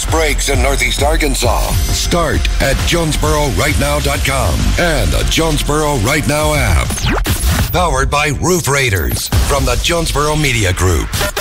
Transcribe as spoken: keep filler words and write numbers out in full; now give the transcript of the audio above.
breaks in Northeast Arkansas. Start at Jonesboro Right Now dot com and the Jonesboro Right Now app. Powered by Roof Raiders from the Jonesboro Media Group.